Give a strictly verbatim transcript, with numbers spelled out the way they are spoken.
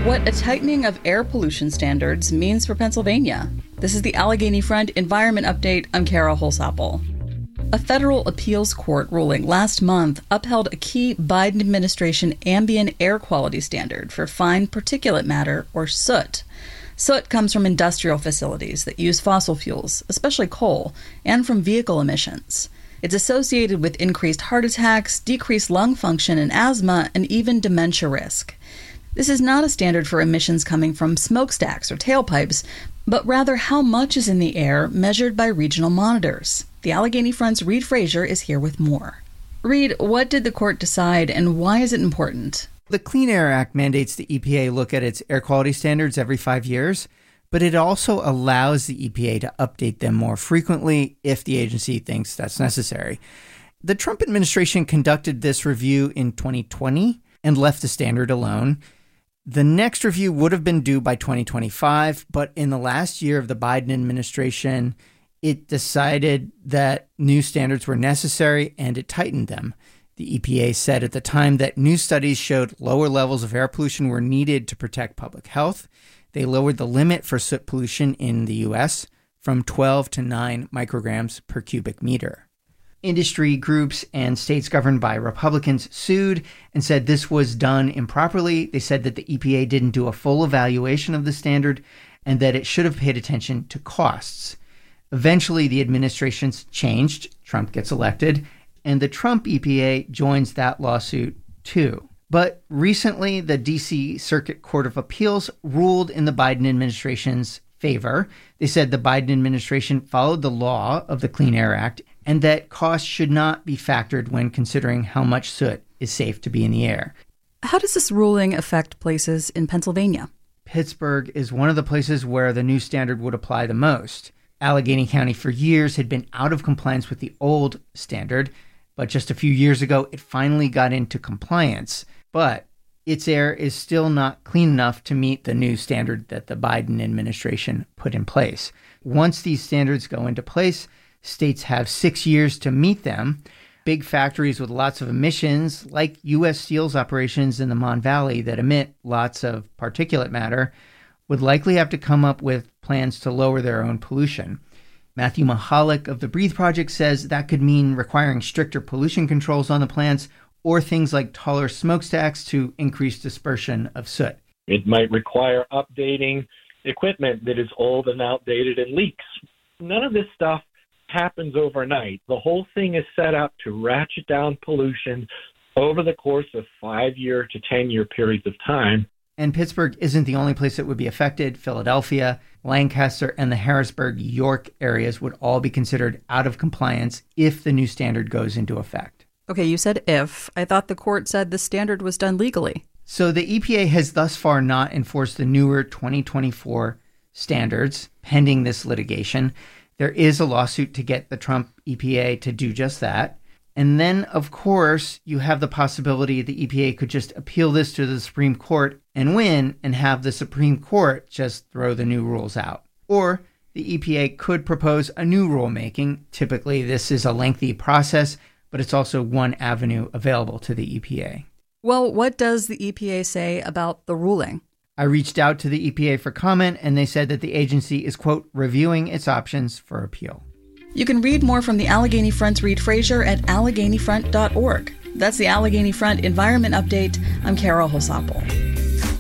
What a tightening of air pollution standards means for Pennsylvania. This is the Allegheny Front Environment Update. I'm Kara Holsapple. A federal appeals court ruling last month upheld a key Biden administration ambient air quality standard for fine particulate matter, or soot. Soot comes from industrial facilities that use fossil fuels, especially coal, and from vehicle emissions. It's associated with increased heart attacks, decreased lung function and asthma, and even dementia risk. This is not a standard for emissions coming from smokestacks or tailpipes, but rather how much is in the air measured by regional monitors. The Allegheny Front's Reid Frazier is here with more. Reid, what did the court decide and why is it important? The Clean Air Act mandates the E P A look at its air quality standards every five years, but it also allows the E P A to update them more frequently if the agency thinks that's necessary. The Trump administration conducted this review in twenty twenty and left the standard alone. The next review would have been due by twenty twenty-five, but in the last year of the Biden administration, it decided that new standards were necessary and it tightened them. The E P A said at the time that new studies showed lower levels of air pollution were needed to protect public health. They lowered the limit for soot pollution in the U S from twelve to nine micrograms per cubic meter. Industry groups and states governed by Republicans sued and said this was done improperly. They said that the E P A didn't do a full evaluation of the standard and that it should have paid attention to costs. Eventually, the administration's changed. Trump gets elected, and the Trump E P A joins that lawsuit too. But recently, the D C Circuit Court of Appeals ruled in the Biden administration's favor. They said the Biden administration followed the law of the Clean Air Act and that costs should not be factored when considering how much soot is safe to be in the air. How does this ruling affect places in Pennsylvania? Pittsburgh is one of the places where the new standard would apply the most. Allegheny County for years had been out of compliance with the old standard, but just a few years ago, it finally got into compliance. But its air is still not clean enough to meet the new standard that the Biden administration put in place. Once these standards go into place, states have six years to meet them. Big factories with lots of emissions, like U S Steel's operations in the Mon Valley that emit lots of particulate matter, would likely have to come up with plans to lower their own pollution. Matthew Mahalik of the Breathe Project says that could mean requiring stricter pollution controls on the plants or things like taller smokestacks to increase dispersion of soot. It might require updating equipment that is old and outdated and leaks. None of this stuff happens overnight. The whole thing is set up to ratchet down pollution over the course of five-year to ten-year periods of time. And Pittsburgh isn't the only place that would be affected. Philadelphia, Lancaster, and the Harrisburg, York areas would all be considered out of compliance if the new standard goes into effect. Okay, you said if. I thought the court said the standard was done legally. So the E P A has thus far not enforced the newer twenty twenty-four standards pending this litigation. There is a lawsuit to get the Trump E P A to do just that. And then, of course, you have the possibility the E P A could just appeal this to the Supreme Court and win and have the Supreme Court just throw the new rules out. Or the E P A could propose a new rulemaking. Typically, this is a lengthy process, but it's also one avenue available to the E P A. Well, what does the E P A say about the ruling? I reached out to the E P A for comment, and they said that the agency is, quote, reviewing its options for appeal. You can read more from the Allegheny Front's Reid Frazier at allegheny front dot org. That's the Allegheny Front Environment Update. I'm Kara Holsapple.